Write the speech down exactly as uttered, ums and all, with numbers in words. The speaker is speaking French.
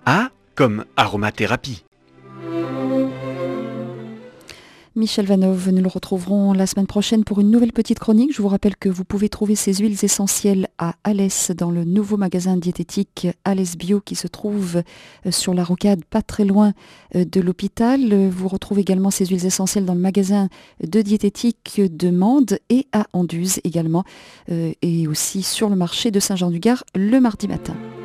A comme aromathérapie. Michel Vanov, nous le retrouverons la semaine prochaine pour une nouvelle petite chronique. Je vous rappelle que vous pouvez trouver ces huiles essentielles à Alès dans le nouveau magasin diététique Alès Bio qui se trouve sur la rocade pas très loin de l'hôpital. Vous retrouvez également ces huiles essentielles dans le magasin de diététique de Mende et à Anduze également et aussi sur le marché de Saint-Jean-du-Gard le mardi matin.